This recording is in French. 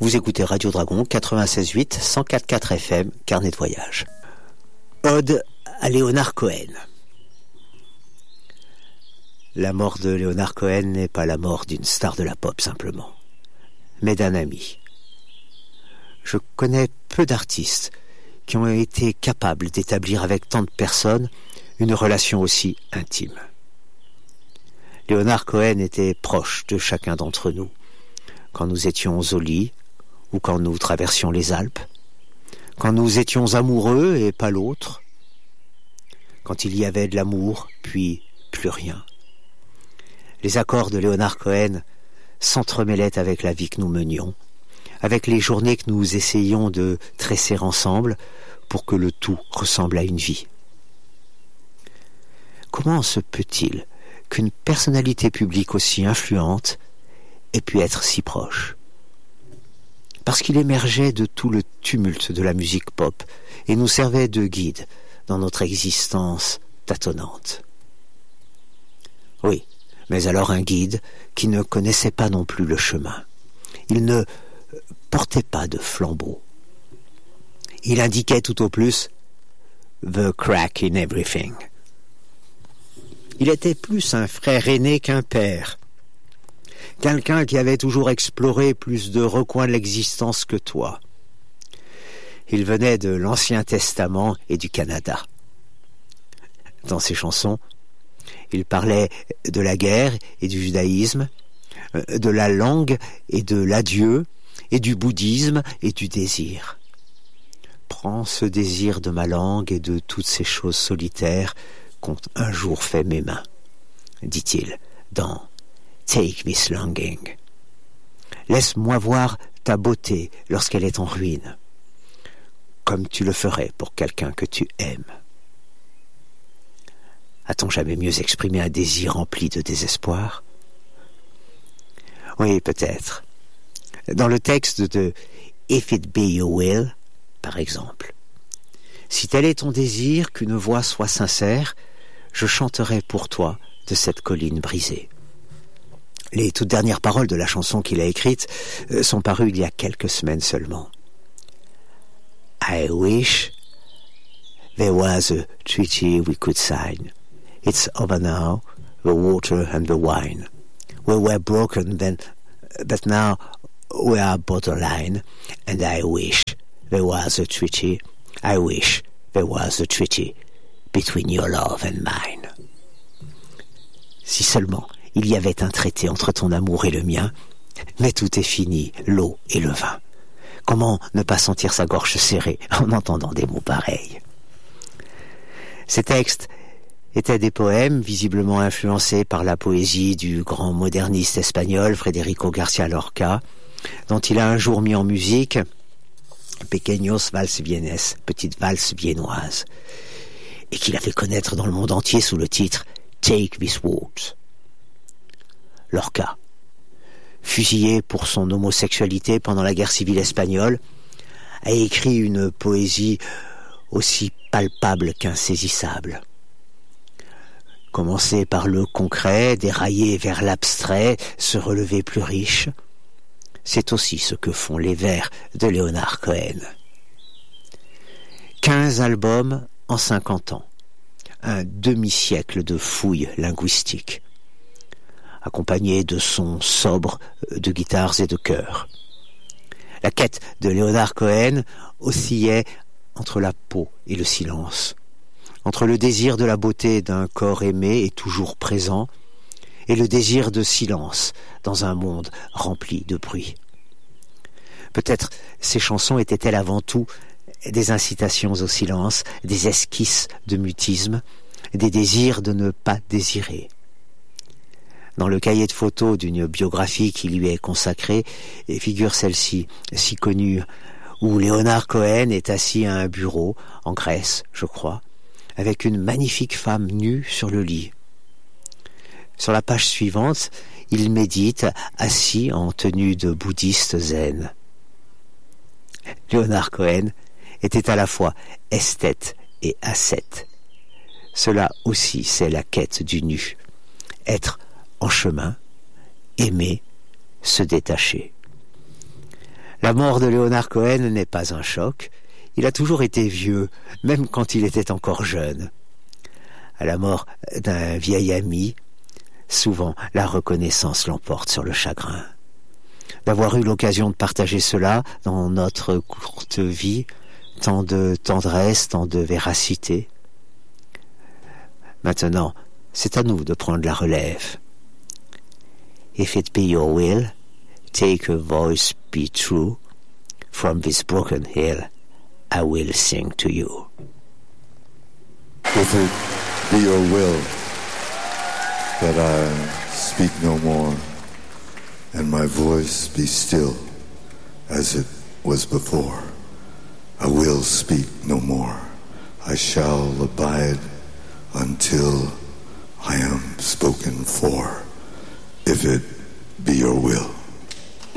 Vous écoutez Radio Dragon 96.8, 104.4 FM, carnet de voyage. Ode à Leonard Cohen. La mort de Leonard Cohen n'est pas la mort d'une star de la pop simplement, mais d'un ami. Je connais peu d'artistes qui ont été capables d'établir avec tant de personnes une relation aussi intime. Leonard Cohen était proche de chacun d'entre nous, quand nous étions au lit ou quand nous traversions les Alpes, quand nous étions amoureux et pas l'autre, quand il y avait de l'amour, puis plus rien. Les accords de Leonard Cohen s'entremêlaient avec la vie que nous menions, avec les journées que nous essayions de tresser ensemble pour que le tout ressemble à une vie. Comment se peut-il qu'une personnalité publique aussi influente ait pu être si proche? Parce qu'il émergeait de tout le tumulte de la musique pop et nous servait de guide dans notre existence tâtonnante. Oui, mais alors un guide qui ne connaissait pas non plus le chemin. Il ne portait pas de flambeau. Il indiquait tout au plus « the crack in everything ». Il était plus un frère aîné qu'un père. Quelqu'un qui avait toujours exploré plus de recoins de l'existence que toi. Il venait de l'Ancien Testament et du Canada. Dans ses chansons, il parlait de la guerre et du judaïsme, de la langue et de l'adieu, et du bouddhisme et du désir. Prends ce désir de ma langue et de toutes ces choses solitaires qu'ont un jour fait mes mains, dit-il dans Take This Longing. Laisse-moi voir ta beauté lorsqu'elle est en ruine, comme tu le ferais pour quelqu'un que tu aimes. A-t-on jamais mieux exprimé un désir rempli de désespoir? Oui, peut-être. Dans le texte de If It Be Your Will, par exemple. Si tel est ton désir, qu'une voix soit sincère, je chanterai pour toi de cette colline brisée. Les toutes dernières paroles de la chanson qu'il a écrite sont parues il y a quelques semaines seulement. I wish there was a treaty we could sign. It's over now, the water and the wine. We were broken then, but now we are borderline. And I wish there was a treaty. I wish there was a treaty between your love and mine. Si seulement il y avait un traité entre ton amour et le mien, mais tout est fini, l'eau et le vin. Comment ne pas sentir sa gorge serrée en entendant des mots pareils? Ces textes étaient des poèmes visiblement influencés par la poésie du grand moderniste espagnol Federico García Lorca, dont il a un jour mis en musique Pequeños Vals Vienes, petite valse viennoise, et qu'il a fait connaître dans le monde entier sous le titre Take This Waltz. Lorca, fusillé pour son homosexualité pendant la guerre civile espagnole, a écrit une poésie aussi palpable qu'insaisissable. Commencer par le concret, dérailler vers l'abstrait, se relever plus riche, c'est aussi ce que font les vers de Leonard Cohen. 15 albums en 50 ans, un demi-siècle de fouilles linguistiques, accompagné de sons sobres de guitares et de chœurs. La quête de Leonard Cohen oscillait entre la peau et le silence, entre le désir de la beauté d'un corps aimé et toujours présent, et le désir de silence dans un monde rempli de bruit. Peut-être ces chansons étaient-elles avant tout des incitations au silence, des esquisses de mutisme, des désirs de ne pas désirer. Dans le cahier de photos d'une biographie qui lui est consacrée, figure celle-ci, si connue, où Leonard Cohen est assis à un bureau, en Grèce, je crois, avec une magnifique femme nue sur le lit. Sur la page suivante, il médite, assis en tenue de bouddhiste zen. Leonard Cohen était à la fois esthète et ascète. Cela aussi, c'est la quête du nu. Être en chemin, aimer, se détacher. La mort de Leonard Cohen n'est pas un choc. Il a toujours été vieux, même quand il était encore jeune. À la mort d'un vieil ami, souvent la reconnaissance l'emporte sur le chagrin. D'avoir eu l'occasion de partager cela dans notre courte vie, tant de tendresse, tant de véracité. Maintenant, c'est à nous de prendre la relève. If it be your will, take a voice be true. From this broken hill, I will sing to you. If it be your will that I speak no more, and my voice be still as it was before, I will speak no more. I shall abide until I am spoken for, if it be your will.